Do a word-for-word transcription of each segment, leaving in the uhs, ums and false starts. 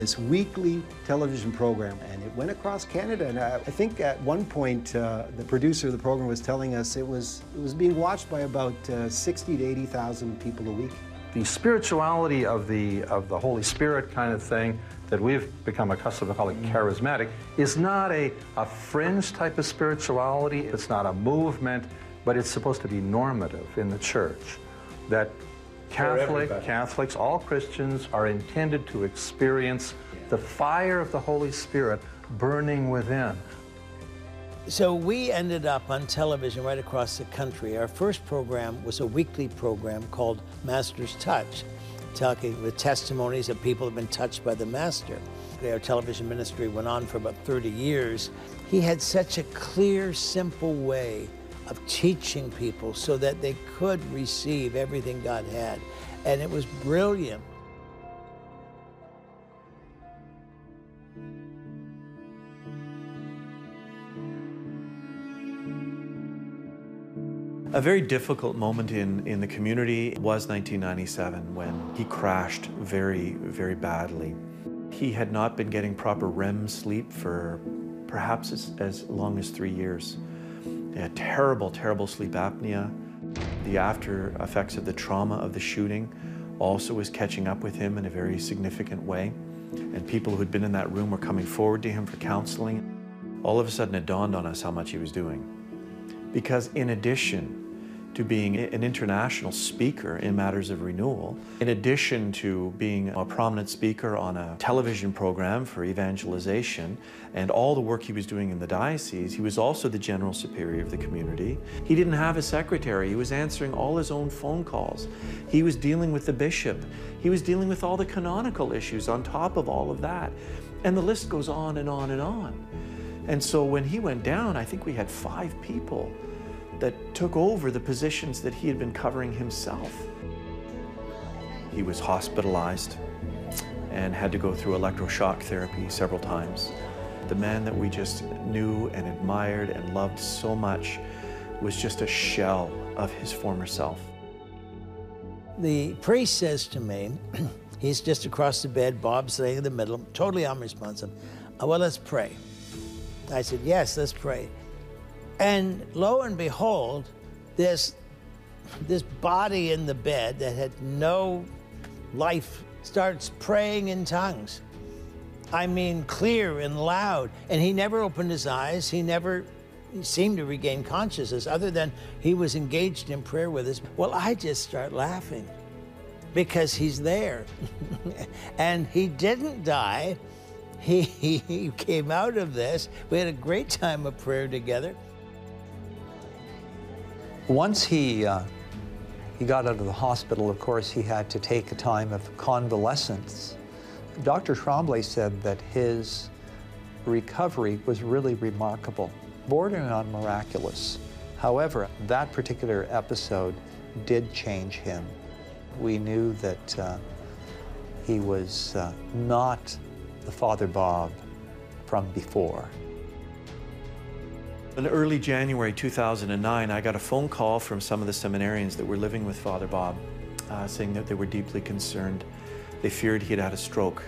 This weekly television program, and it went across Canada. And I, I think at one point, uh, the producer of the program was telling us it was it was being watched by about uh, sixty to eighty thousand people a week. The spirituality of the of the Holy Spirit kind of thing that we've become accustomed to calling charismatic is not a, a fringe type of spirituality. It's not a movement, but it's supposed to be normative in the church. That Catholic, Catholics, all Christians are intended to experience the fire of the Holy Spirit burning within. So we ended up on television right across the country. Our first program was a weekly program called Master's Touch, talking with testimonies of people who have been touched by the Master. Our television ministry went on for about thirty years. He had such a clear, simple way of teaching people so that they could receive everything God had. And it was brilliant. A very difficult moment in, in the community was nineteen ninety-seven when he crashed very, very badly. He had not been getting proper R E M sleep for perhaps as, as long as three years. He had terrible, terrible sleep apnea. The after effects of the trauma of the shooting also was catching up with him in a very significant way. And people who had been in that room were coming forward to him for counseling. All of a sudden it dawned on us how much he was doing. Because in addition to being an international speaker in matters of renewal, in addition to being a prominent speaker on a television program for evangelization and all the work he was doing in the diocese, he was also the general superior of the community. He didn't have a secretary. He was answering all his own phone calls. He was dealing with the bishop. He was dealing with all the canonical issues on top of all of that. And the list goes on and on and on. And so when he went down, I think we had five people that took over the positions that he had been covering himself. He was hospitalized and had to go through electroshock therapy several times. The man that we just knew and admired and loved so much was just a shell of his former self. The priest says to me, he's just across the bed, Bob's laying in the middle, totally unresponsive. Oh, well, let's pray. I said, yes, let's pray. And lo and behold, this, this body in the bed that had no life starts praying in tongues. I mean, clear and loud. And he never opened his eyes. He never seemed to regain consciousness other than he was engaged in prayer with us. Well, I just start laughing because he's there. And he didn't die. He, he came out of this. We had a great time of prayer together. Once he, uh, he got out of the hospital, of course, he had to take a time of convalescence. Doctor Tremblay said that his recovery was really remarkable, bordering on miraculous. However, that particular episode did change him. We knew that uh, he was uh, not the Father Bob from before. In early January two thousand nine, I got a phone call from some of the seminarians that were living with Father Bob, uh, saying that they were deeply concerned. They feared he had had a stroke.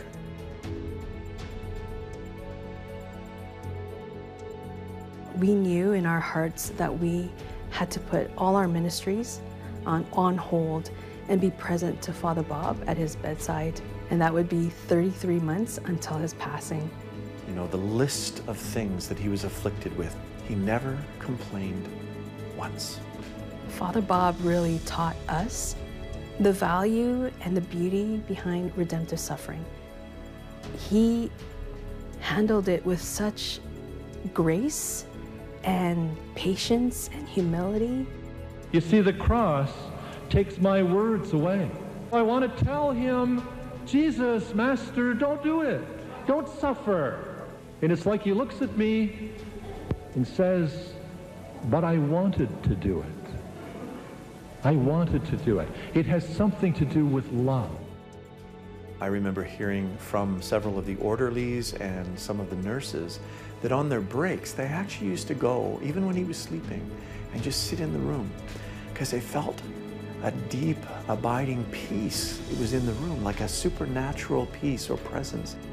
We knew in our hearts that we had to put all our ministries on, on hold and be present to Father Bob at his bedside. And that would be thirty-three months until his passing. You know, the list of things that he was afflicted with, he never complained once. Father Bob really taught us the value and the beauty behind redemptive suffering. He handled it with such grace and patience and humility. You see, the cross takes my words away. I want to tell him, Jesus, Master, don't do it. Don't suffer. And it's like he looks at me and says, but I wanted to do it. I wanted to do it. It has something to do with love. I remember hearing from several of the orderlies and some of the nurses that on their breaks, they actually used to go, even when he was sleeping, and just sit in the room because they felt a deep, abiding peace. It was in the room, like a supernatural peace or presence.